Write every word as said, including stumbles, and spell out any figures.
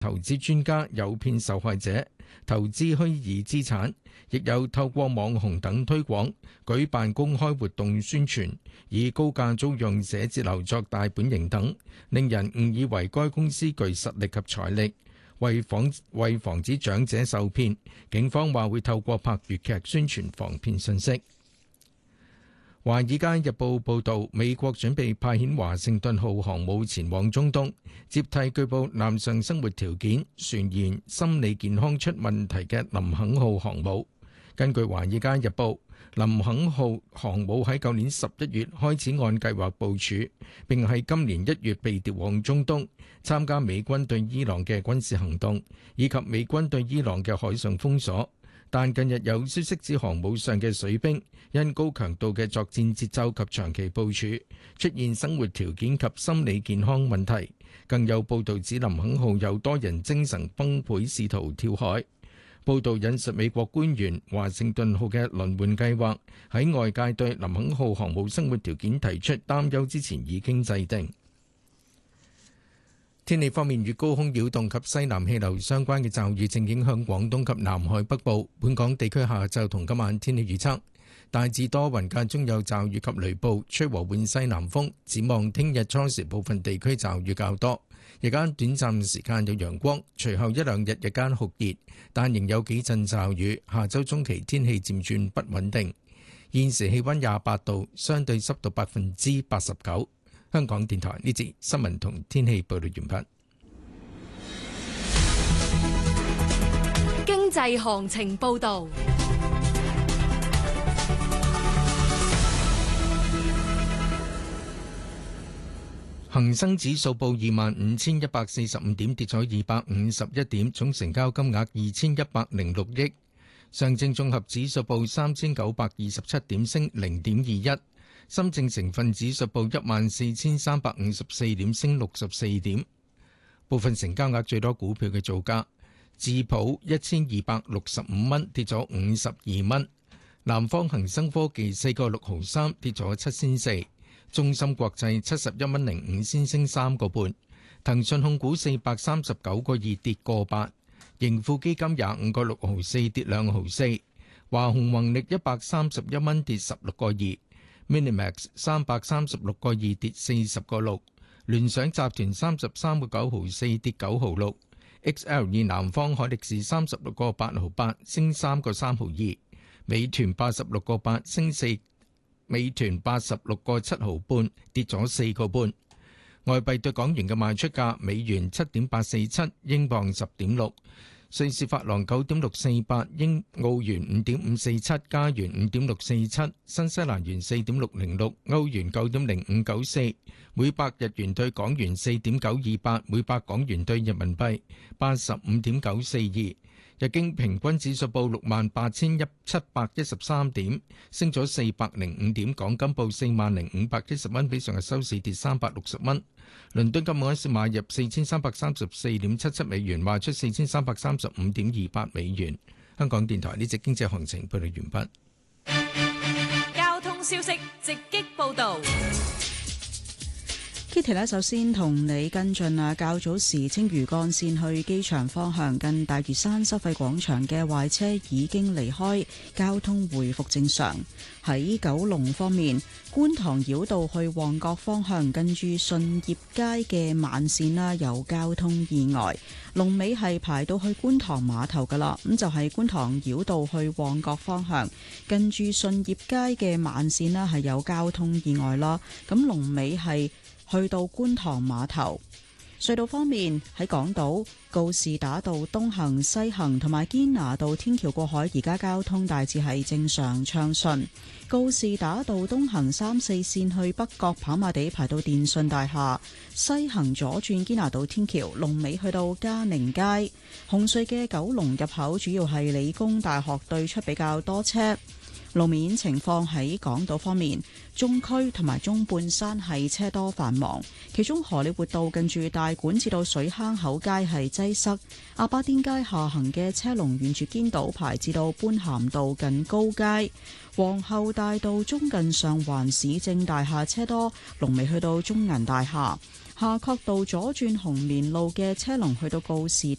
投資專家誘騙受害者投資虛擬資產，亦有透過網紅等推廣，舉辦公開活動宣傳，以高價租用寫字樓作大本營等，令人誤以為該公司具實力及財力。為防為防止長者受騙，警方話會透過拍粵劇宣傳防騙信息。《華爾街日報》報導，美國準備派遣華盛頓號航母前往中東，接替據報艦上生活條件、船員心理健康出問題嘅林肯號航母。根據《華爾街日報》，林肯號航母喺舊年十一月開始按計劃部署，並喺今年一月被調往中東，參加美軍對伊朗嘅軍事行動，以及美軍對伊朗嘅海上封鎖。但近日有消息指航母上嘅水兵因高強度嘅作戰節奏及長期部署，出現生活條件及心理健康問題。更有報導指林肯號有多人精神崩潰，試圖跳海。報導引述美國官員，華盛頓號嘅輪換計劃喺外界對林肯號航母生活條件提出擔憂之前已經制定。天氣方面，與高空擾動及西南氣流相關嘅驟雨正影響廣東及南海北部。本港地區下晝同今晚天氣預測大致多雲，間中有驟雨及雷暴，吹和緩西南風。展望聽日初時部分地區驟雨較多，日間短暫時間有陽光，隨後一兩日日間酷熱，但仍有幾陣驟雨。下週中期天氣漸轉不穩定。現時氣溫廿八度，相對濕度百分之八十九。香港電台呢節新聞同天氣報道完畢。 經濟行情報道。 恒生指數報二萬五千一百四十五點，跌咗二百五十一點，總成交金額二千一百零六億。上證綜合指數報三千九百二十七點，升零點二一。深證成分指數報一萬四千三百五十四點，升六十四點。部分成交額最多股票嘅造價：智普一千二百六十五蚊，跌咗五十二蚊；南方恒生科技四個六毫三，跌咗七仙四；中芯國際七十一蚊零五仙，升三個半；騰訊控股四百三十九個二，跌個八；盈富基金廿五個六毫四，跌兩毫四；華虹宏力一百三十一蚊，跌十六個二。Minimax 三百三十六個二，跌四十個六，聯想集團三十三個九毫四，跌九毫六。X L 二南方海力士三十六個八毫八，升三個三毫二。美團八十六個八，升四。美團八十六個七毫半，跌咗四個半。外幣對港元嘅賣出價：美元七點八四七，英鎊十點六。瑞士法郎九點六四八，英澳元五點五四七，加元五點六四七，新西蘭元四點六零六，歐元九點零五九四，每百日元對港元四點九二八，每百港元對人民幣八十五點九四二。日經平均指數報六萬八千七百一十三點，升咗四百零五點。港金報四萬零五百一十蚊，比上日收市跌三百六十蚊。倫敦金每安士買入四千三百三十四點七七美元，賣出四千三百三十五點二八美元。香港電台呢隻經濟行情報道完畢。交通消息直擊報道。 Kitty 咧，首先同你跟進啊，較早時青嶼幹線去機場方向近大嶼山收費廣場嘅壞車已經離開，交通回復正常。喺九龍方面，觀塘繞道去旺角方向近住順業街嘅慢線啦，有交通意外，龍尾係排到去觀塘碼頭噶啦。咁就係觀塘繞道去旺角方向近住順業街嘅慢線啦，係有交通意外啦。咁龍尾係去到觀塘碼頭。隧道方面，喺港島告士打道東行西行同埋堅拿道天橋過海，而家交通大致係正常暢順。告士打道東行三四線去北角跑馬地排到電訊大廈，西行左轉堅拿道天橋，龍尾去到嘉寧街。紅隧嘅九龍入口主要係理工大學對出比較多車。路面情況喺港島方面，中區同埋中半山係車多繁忙，其中荷里活道近住大館至到水坑口街係擠塞，亞巴甸街下行嘅車龍沿住堅道排至到般咸道近高街，皇后大道中近上環市政大廈車多，龍尾去到中銀大廈。 夏慤道左轉紅棉路嘅車龍去到告士